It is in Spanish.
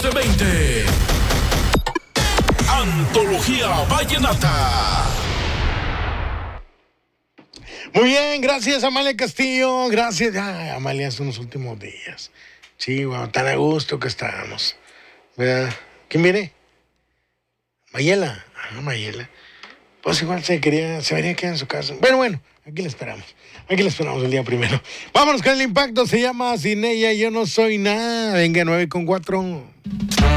1220. Antología Vallenata. Muy bien, gracias Amalia Castillo, gracias. Ay, Amalia, son los últimos días. Sí, bueno, tan a gusto que estábamos. ¿Verdad? ¿Quién viene? Mayela. Mayela. Pues igual se venía quedar en su casa. Bueno, aquí la esperamos. Aquí la esperamos el día primero. Vámonos con el impacto, se llama Sin ella yo no soy nada. Venga, 9:04.